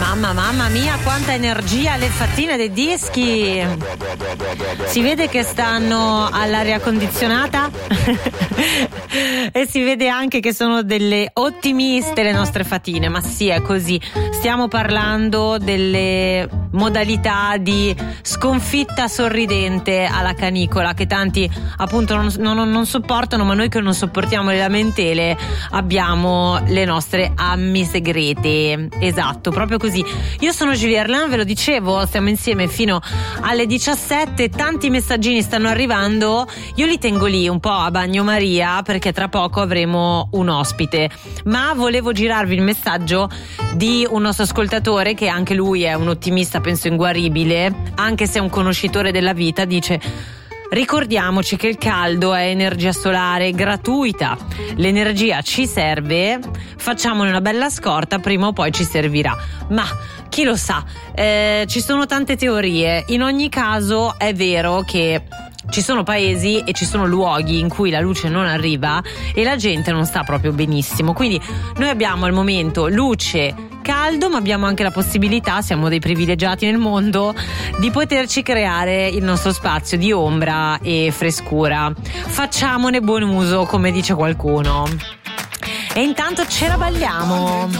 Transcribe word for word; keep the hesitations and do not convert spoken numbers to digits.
Mamma, mamma mia, quanta energia le fattine dei dischi. Si vede che stanno all'aria condizionata e si vede anche che sono delle ottimiste le nostre fatine, ma sì, è così. Stiamo parlando delle modalità di sconfitta sorridente alla canicola che tanti appunto non, non, non sopportano, ma noi che non sopportiamo le lamentele abbiamo le nostre ammi segrete. Esatto, proprio così. Io sono Giulia Erlan, ve lo dicevo, stiamo insieme fino alle diciassette, tanti messaggini stanno arrivando, io li tengo lì un po' a bagnomaria perché tra poco avremo un ospite, ma volevo girarvi il messaggio di un nostro ascoltatore che anche lui è un ottimista, penso inguaribile, anche se è un conoscitore della vita. Dice: ricordiamoci che il caldo è energia solare gratuita, l'energia ci serve, facciamone una bella scorta, prima o poi ci servirà. Ma chi lo sa, eh, ci sono tante teorie. In ogni caso è vero che ci sono paesi e ci sono luoghi in cui la luce non arriva e la gente non sta proprio benissimo, quindi noi abbiamo al momento luce, caldo, ma abbiamo anche la possibilità, siamo dei privilegiati nel mondo, di poterci creare il nostro spazio di ombra e frescura. Facciamone buon uso, come dice qualcuno. E intanto ce la balliamo.